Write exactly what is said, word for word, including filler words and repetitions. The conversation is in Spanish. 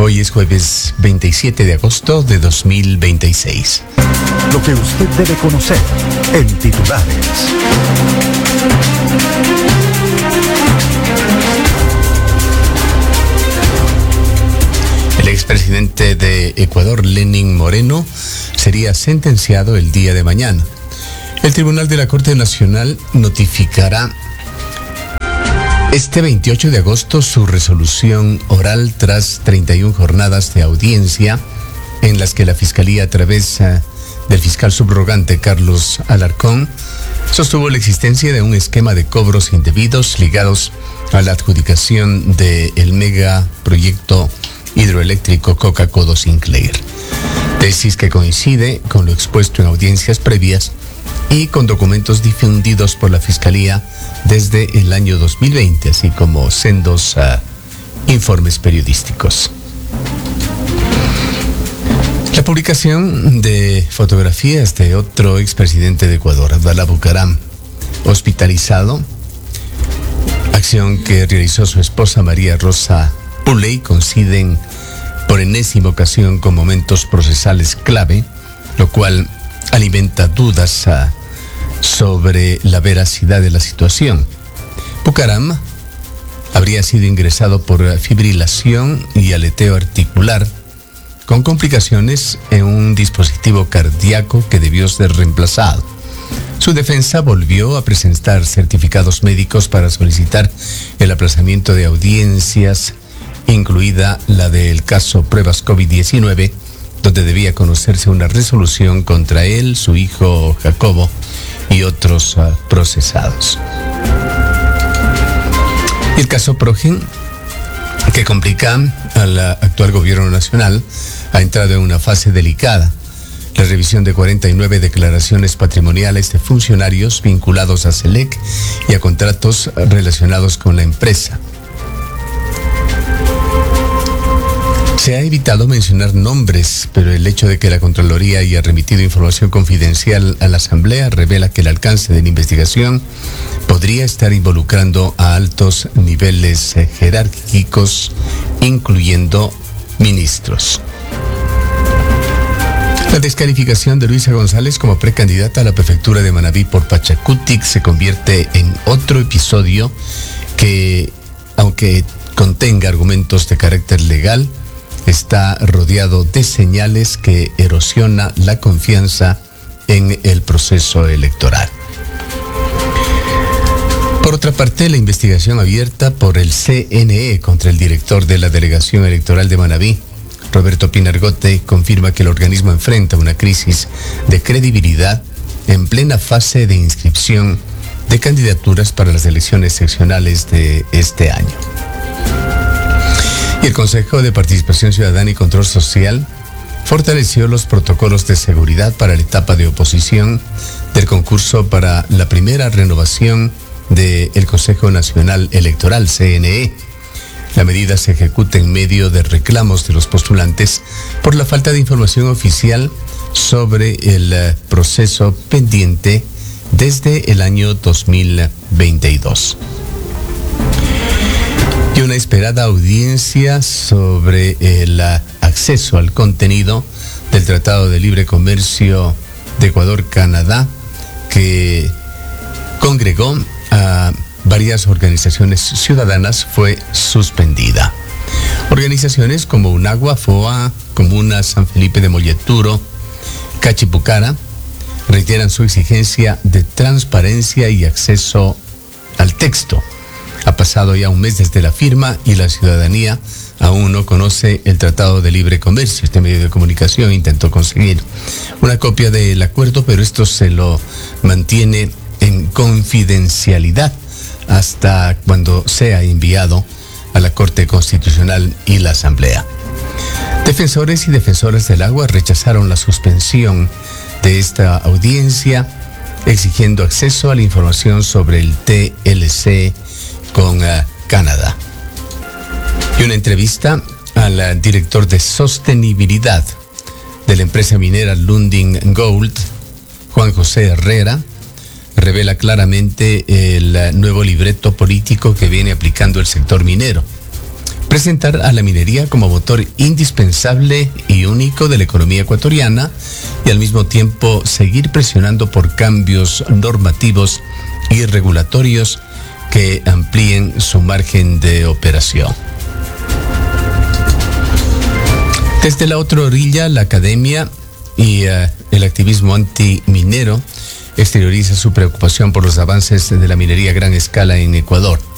Hoy es jueves veintisiete de agosto de dos mil veintiséis. Lo que usted debe conocer en titulares. El expresidente de Ecuador, Lenín Moreno, sería sentenciado el día de mañana. El Tribunal de la Corte Nacional notificará este veintiocho de agosto su resolución oral tras treinta y una jornadas de audiencia en las que la Fiscalía, a través uh, del fiscal subrogante Carlos Alarcón, sostuvo la existencia de un esquema de cobros indebidos ligados a la adjudicación del megaproyecto hidroeléctrico Coca-Codo Sinclair. Tesis que coincide con lo expuesto en audiencias previas y con documentos difundidos por la Fiscalía desde el año dos mil veinte, así como sendos uh, informes periodísticos. La publicación de fotografías de otro expresidente de Ecuador, Abdalá Bucaram, hospitalizado, acción que realizó su esposa María Rosa Puley, coinciden por enésima ocasión con momentos procesales clave, lo cual alimenta dudas uh, sobre la veracidad de la situación. Bucaram habría sido ingresado por fibrilación y aleteo articular, con complicaciones en un dispositivo cardíaco que debió ser reemplazado. Su defensa volvió a presentar certificados médicos para solicitar el aplazamiento de audiencias, incluida la del caso pruebas COVID diecinueve, donde debía conocerse una resolución contra él, su hijo Jacobo y otros uh, procesados. El caso Progen, que complica al actual gobierno nacional, ha entrado en una fase delicada. La revisión de cuarenta y nueve declaraciones patrimoniales de funcionarios vinculados a SELEC y a contratos relacionados con la empresa. Se ha evitado mencionar nombres, pero el hecho de que la Contraloría haya remitido información confidencial a la Asamblea revela que el alcance de la investigación podría estar involucrando a altos niveles jerárquicos, incluyendo ministros. La descalificación de Luisa González como precandidata a la prefectura de Manabí por Pachacutic se convierte en otro episodio que, aunque contenga argumentos de carácter legal, está rodeado de señales que erosiona la confianza en el proceso electoral. Por otra parte, la investigación abierta por el C N E contra el director de la Delegación Electoral de Manabí, Roberto Pinargote, confirma que el organismo enfrenta una crisis de credibilidad en plena fase de inscripción de candidaturas para las elecciones seccionales de este año. Y el Consejo de Participación Ciudadana y Control Social fortaleció los protocolos de seguridad para la etapa de oposición del concurso para la primera renovación del Consejo Nacional Electoral, C N E. La medida se ejecuta en medio de reclamos de los postulantes por la falta de información oficial sobre el proceso pendiente desde el año dos mil veintidós. Y una esperada audiencia sobre el acceso al contenido del Tratado de Libre Comercio de Ecuador-Canadá, que congregó a varias organizaciones ciudadanas, fue suspendida. Organizaciones como UNAGUA, FOA, Comuna San Felipe de Molleturo, Cachipucara, reiteran su exigencia de transparencia y acceso al texto. Ha pasado ya un mes desde la firma y la ciudadanía aún no conoce el Tratado de Libre Comercio. Este medio de comunicación intentó conseguir una copia del acuerdo, pero esto se lo mantiene en confidencialidad hasta cuando sea enviado a la Corte Constitucional y la Asamblea. Defensores y defensoras del agua rechazaron la suspensión de esta audiencia, exigiendo acceso a la información sobre el T L C con uh, Canadá. Y una entrevista al director de sostenibilidad de la empresa minera Lundin Gold, Juan José Herrera, revela claramente el nuevo libreto político que viene aplicando el sector minero. presentar a la minería como motor indispensable y único de la economía ecuatoriana y al mismo tiempo seguir presionando por cambios normativos y regulatorios que amplíen su margen de operación. Desde la otra orilla, la academia y uh, el activismo antiminero exterioriza su preocupación por los avances de la minería a gran escala en Ecuador.